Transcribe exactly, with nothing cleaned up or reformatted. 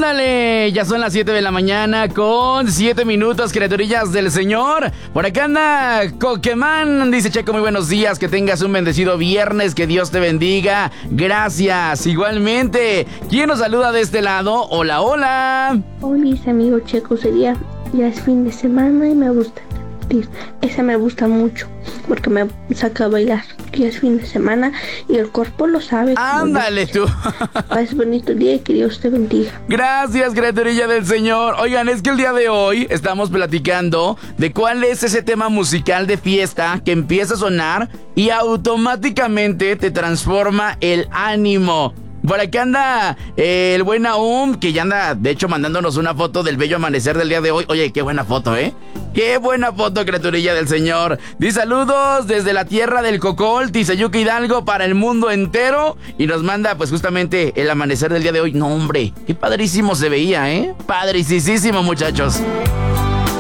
Ándale, ya son las siete de la mañana con siete minutos, criaturillas del Señor. Por acá anda Coquemán, dice Checo, muy buenos días, que tengas un bendecido viernes, que Dios te bendiga. Gracias, igualmente. ¿Quién nos saluda de este lado? Hola, hola. Hola, amigo Checo, sería, ya es fin de semana y me gusta divertir. Esa me gusta mucho porque me saca a bailar. Ya es fin de semana y el cuerpo lo sabe. Ándale tú. Paz, bonito día y que Dios te bendiga. Gracias, criaturilla del Señor. Oigan, es que el día de hoy estamos platicando de cuál es ese tema musical de fiesta que empieza a sonar y automáticamente te transforma el ánimo. Por acá anda eh, el buen Aum, que ya anda, de hecho, mandándonos una foto del bello amanecer del día de hoy. Oye, qué buena foto, ¿eh? Qué buena foto, criaturilla del Señor. Dice saludos desde la tierra del Cocol, Tizayuca Hidalgo, para el mundo entero. Y nos manda, pues, justamente el amanecer del día de hoy. No, hombre, qué padrísimo se veía, ¿eh? Padricísimo, muchachos.